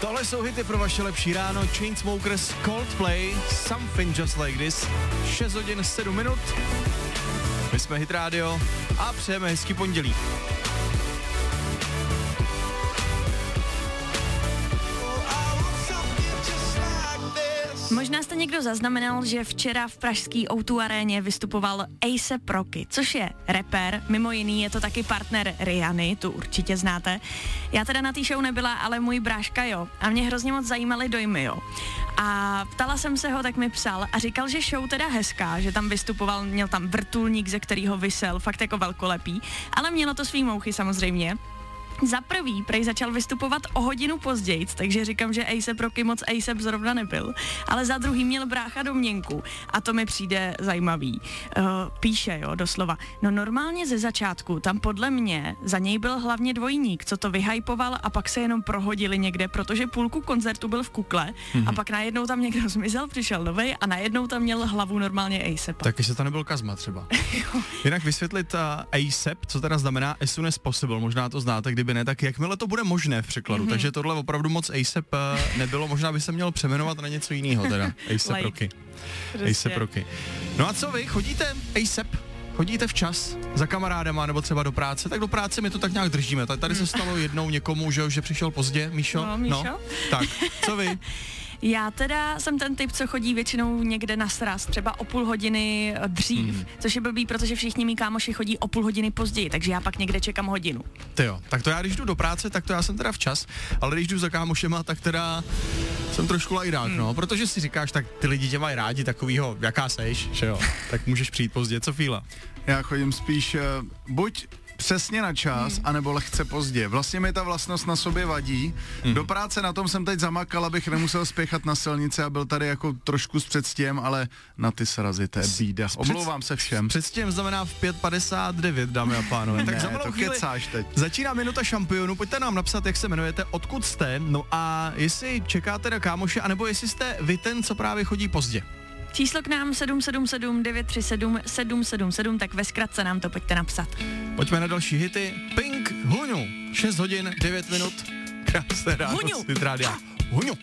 Tohle jsou hity pro vaše lepší ráno. Chainsmokers, Coldplay, Something Just Like This. 6 hodin 7 minut. My jsme Hit Radio a přejeme hezký pondělí. Možná jste někdo zaznamenal, že včera v pražský O2 aréně vystupoval A$AP Rocky, což je rapper, mimo jiný je to taky partner Rihanny, tu určitě znáte. Já teda na té show nebyla, ale můj bráška jo, a mě hrozně moc zajímaly dojmy, jo. A ptala jsem se ho, tak mi psal a říkal, že show teda hezká, že tam vystupoval, měl tam vrtulník, ze kterého visel, fakt jako velkolepý, ale mělo to svý mouchy samozřejmě. Za prvý prej začal vystupovat o hodinu později, takže říkám, že A$AP Rocky moc A$AP zrovna nebyl, ale za druhý měl brácha domněnku a to mi přijde zajímavý. Píše, jo, doslova, no normálně ze začátku tam podle mě za něj byl hlavně dvojník, co to vyhypoval a pak se jenom prohodili někde, protože půlku koncertu byl v kukle a pak najednou tam někdo zmizel, přišel novej a najednou tam měl hlavu normálně A$AP. Tak jestli to nebyl Kazma třeba. Jinak vysvětlit A$AP, co teda znamená as soon as possible, možná to znáte, kdyby ne, tak jakmile to bude možné v překladu, takže tohle opravdu moc A$AP nebylo, možná by se mělo přeměnovat na něco jiného teda, A$AP Rocky. A$AP Rocky. No a co vy, chodíte A$AP? Chodíte včas za kamarádama nebo třeba do práce? Tak do práce my to tak nějak držíme. Tady se stalo jednou někomu, že přišel pozdě, Míšo? No, Míšo? No, tak, co vy? Já teda jsem ten typ, co chodí většinou někde na sraz, třeba o půl hodiny dřív, což je blbý, protože všichni mý kámoši chodí o půl hodiny později, takže já pak někde čekám hodinu. Tyjo, tak to já když jdu do práce, tak to já jsem teda včas, ale když jdu za kámošema, tak teda jsem trošku lajdák, no, protože si říkáš, tak ty lidi tě mají rádi takovýho, jaká seš, že jo, tak můžeš přijít pozdě, co Fíla? Já chodím spíš buď přesně na čas, anebo lehce pozdě. Vlastně mi ta vlastnost na sobě vadí. Do práce na tom jsem teď zamakal, abych nemusel spěchat na silnici a byl tady jako trošku s předstihem, ale na ty srazy, to je bída. Omlouvám se všem. Předstihem znamená v 5:59, dámy a pánové. Tak Ne, za malou to chvíli kecáš teď. začíná minuta šampionu, pojďte nám napsat, jak se jmenujete, odkud jste, no a jestli čekáte na kámoše, anebo jestli jste vy ten, co právě chodí pozdě. Číslo k nám 777 937 777, tak ve zkratce nám to pojďte napsat. Pojďme na další hity. Pink, Huňu, 6 hodin, 9 minut. Krásné ráno, Huňu. z Hit Rádia. Huňu.